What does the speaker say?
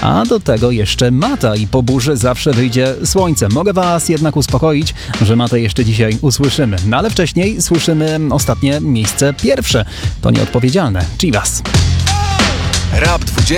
A do tego jeszcze Mata i po burzy zawsze wyjdzie słońce. Mogę was jednak uspokoić, że Matę jeszcze dzisiaj usłyszymy. No ale wcześniej słyszymy ostatnie miejsce pierwsze. To nieodpowiedzialne. Chivas. Rap 20.